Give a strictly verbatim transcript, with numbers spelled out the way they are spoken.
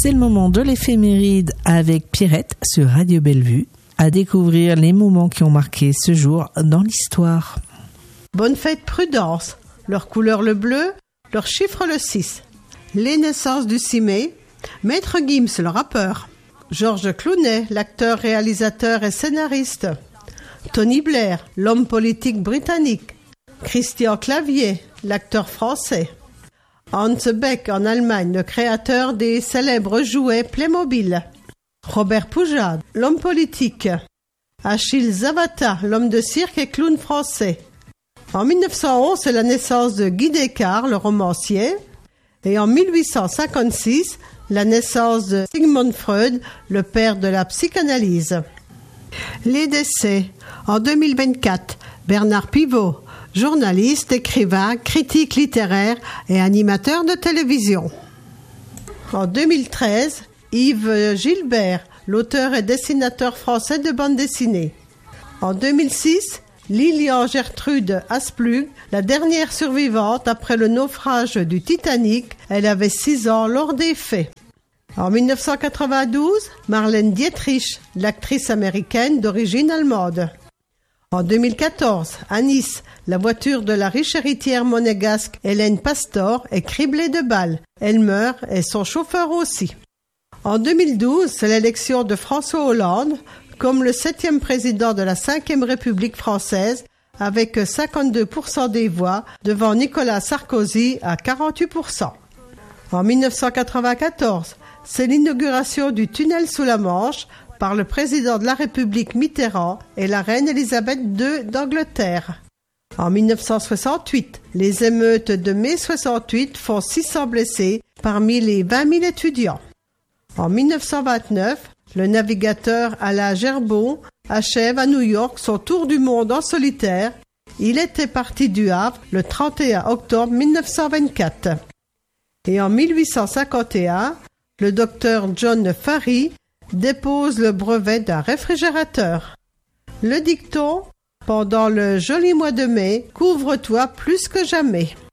C'est le moment de l'éphéméride avec Pierrette sur Radio Bellevue. À découvrir les moments qui ont marqué ce jour dans l'histoire. Bonne fête Prudence. Leur couleur le bleu, leur chiffre le six. Les naissances du six mai. Maître Gims, le rappeur. Georges Clooney, l'acteur, réalisateur et scénariste. Tony Blair, l'homme politique britannique. Christian Clavier, l'acteur français. Hans Beck en Allemagne, le créateur des célèbres jouets Playmobil. Robert Poujade, l'homme politique. Achille Zavata, l'homme de cirque et clown français. En mille neuf cent onze, c'est la naissance de Guy Descartes, le romancier. Et en mille huit cent cinquante-six, la naissance de Sigmund Freud, le père de la psychanalyse. Les décès. En deux mille vingt-quatre, Bernard Pivot, journaliste, écrivain, critique littéraire et animateur de télévision. En deux mille treize, Yves Gilbert, l'auteur et dessinateur français de bande dessinée. En deux mille six, Lilian Gertrude Asplug, la dernière survivante après le naufrage du Titanic, elle avait six ans lors des faits. En mille neuf cent quatre-vingt-douze, Marlène Dietrich, l'actrice américaine d'origine allemande. En deux mille quatorze, à Nice, la voiture de la riche héritière monégasque Hélène Pastor est criblée de balles. Elle meurt et son chauffeur aussi. En deux mille douze, c'est l'élection de François Hollande comme le septième président de la cinquième République française avec cinquante-deux pour cent des voix devant Nicolas Sarkozy à quarante-huit pour cent. En mille neuf cent quatre-vingt-quatorze, c'est l'inauguration du tunnel sous la Manche par le président de la République Mitterrand et la reine Elisabeth deux d'Angleterre. En mille neuf cent soixante-huit, les émeutes de mai soixante-huit font six cents blessés parmi les vingt mille étudiants. En mille neuf cent vingt-neuf, le navigateur Alain Gerbaud achève à New York son tour du monde en solitaire. Il était parti du Havre le trente et un octobre mille neuf cent vingt-quatre. Et en mille huit cent cinquante et un, le docteur John Farry dépose le brevet d'un réfrigérateur. Le dicton, pendant le joli mois de mai, couvre-toi plus que jamais.